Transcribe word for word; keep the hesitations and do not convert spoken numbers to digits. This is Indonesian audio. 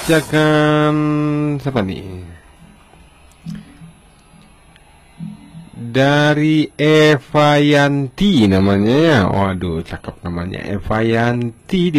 Jangan siapa nih? Dari Eva Yanti namanya ya. Waduh, cakep namanya Eva Yanti.